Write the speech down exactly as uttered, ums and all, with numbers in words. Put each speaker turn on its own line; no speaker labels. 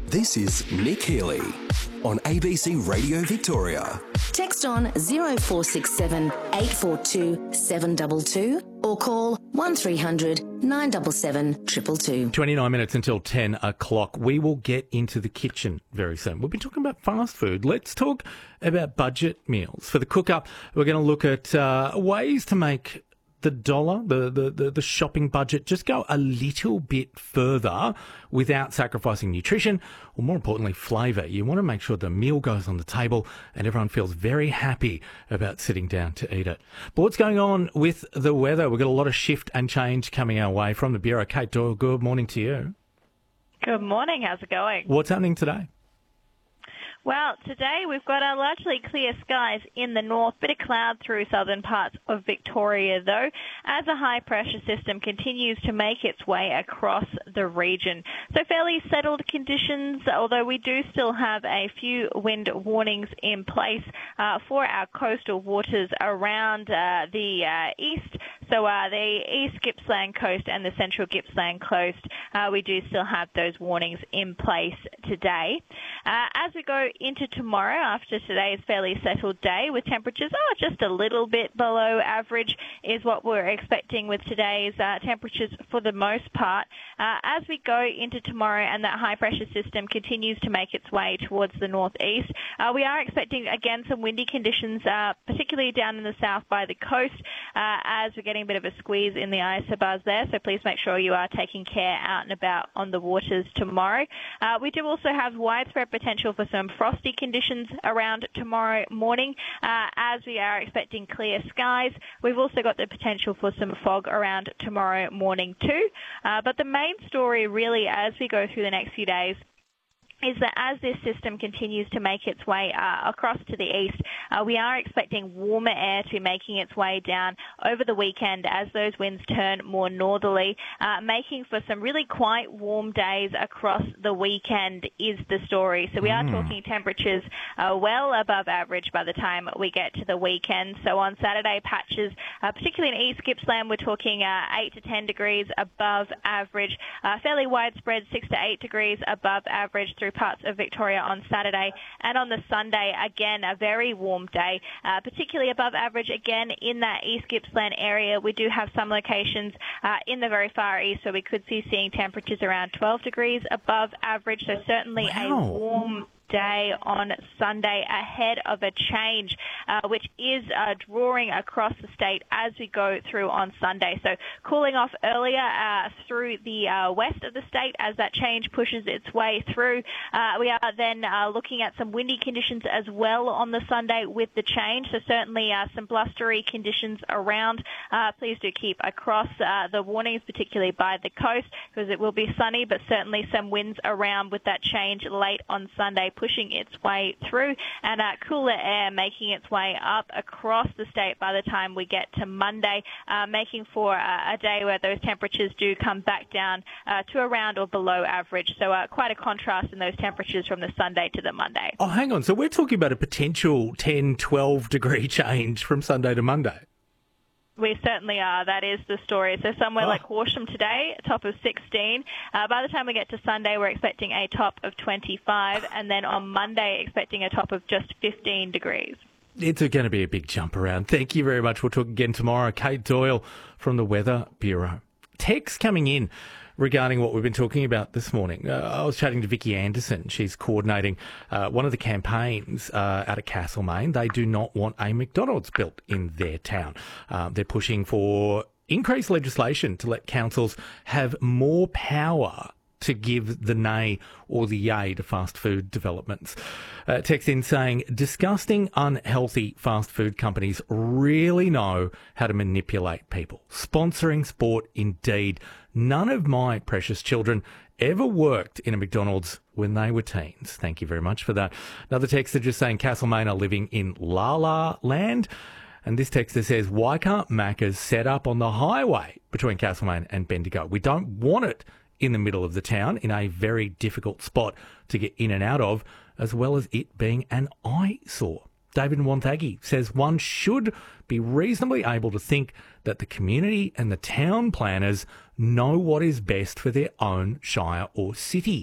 This is Nick Healy on A B C Radio Victoria.
Text on zero four six seven, eight four two, seven two two or call one three hundred, nine seven seven, two two two.
twenty-nine minutes until ten o'clock. We will get into the kitchen very soon. We've been talking about fast food. Let's talk about budget meals. For the cook-up, we're going to look at uh, ways to make the dollar, the, the, the, the shopping budget, just go a little bit further without sacrificing nutrition or, more importantly, flavour. You want to make sure the meal goes on the table and everyone feels very happy about sitting down to eat it. But what's going on with the weather? We've got a lot of shift and change coming our way from the Bureau. Kate Doyle, good morning to you.
Good morning. How's it going?
What's happening today?
Well, today we've got a largely clear skies in the north, bit of cloud through southern parts of Victoria, though, as a high-pressure system continues to make its way across the region. So fairly settled conditions, although we do still have a few wind warnings in place uh, for our coastal waters around uh, the uh, east. So uh, the East Gippsland Coast and the Central Gippsland Coast, uh, we do still have those warnings in place today. Uh, as we go into tomorrow, after today's fairly settled day, with temperatures oh, just a little bit below average is what we're expecting with today's uh, temperatures for the most part. Uh, as we go into tomorrow and that high-pressure system continues to make its way towards the northeast, uh, we are expecting, again, some windy conditions, uh, particularly down in the south by the coast, uh, as we're getting a bit of a squeeze in the isobars there, so please make sure you are taking care out and about on the waters tomorrow. Uh, we do also have widespread potential for some frosty conditions around tomorrow morning, uh, as we are expecting clear skies. We've also got the potential for some fog around tomorrow morning too. Uh, but the main story really as we go through the next few days is that as this system continues to make its way uh, across to the east, uh, we are expecting warmer air to be making its way down over the weekend as those winds turn more northerly, uh, making for some really quite warm days across the weekend is the story. So we are mm. talking temperatures uh, well above average by the time we get to the weekend. So on Saturday, patches, uh, particularly in East Gippsland, we're talking uh, eight to ten degrees above average, uh, fairly widespread six to eight degrees above average through parts of Victoria on Saturday. And on the Sunday, again, a very warm day, uh, particularly above average again in that East Gippsland area. We do have some locations uh, in the very far east, so we could see seeing temperatures around twelve degrees above average, so certainly wow. a warm day on Sunday ahead of a change, uh, which is uh, drawing across the state as we go through on Sunday. So cooling off earlier uh, through the uh, west of the state as that change pushes its way through. Uh, we are then uh, looking at some windy conditions as well on the Sunday with the change. So certainly uh, some blustery conditions around. Uh, please do keep across uh, the warnings, particularly by the coast, because it will be sunny, but certainly some winds around with that change late on Sunday, pushing its way through, and uh, cooler air making its way up across the state by the time we get to Monday, uh, making for uh, a day where those temperatures do come back down uh, to around or below average. So uh, quite a contrast in those temperatures from the Sunday to the Monday.
Oh, hang on. So we're talking about a potential ten, twelve degree change from Sunday to Monday.
We certainly are. That is the story. So somewhere oh. like Horsham today, a top of sixteen. Uh, by the time we get to Sunday, we're expecting a top of twenty-five. And then on Monday, expecting a top of just fifteen degrees.
It's going to be a big jump around. Thank you very much. We'll talk again tomorrow. Kate Doyle from the Weather Bureau. Text coming in regarding what we've been talking about this morning. Uh, I was chatting to Vicky Anderson. She's coordinating uh, one of the campaigns uh, out of Castlemaine. They do not want a McDonald's built in their town. Uh, they're pushing for increased legislation to let councils have more power to give the nay or the yay to fast food developments. Uh, text in saying, disgusting, unhealthy fast food companies really know how to manipulate people. Sponsoring sport, indeed. None of my precious children ever worked in a McDonald's when they were teens. Thank you very much for that. Another texter just saying Castlemaine are living in La La Land. And this texter says, why can't Macca's set up on the highway between Castlemaine and Bendigo? We don't want it in the middle of the town in a very difficult spot to get in and out of, as well as it being an eyesore. David Wonthaggi says one should be reasonably able to think that the community and the town planners know what is best for their own shire or city.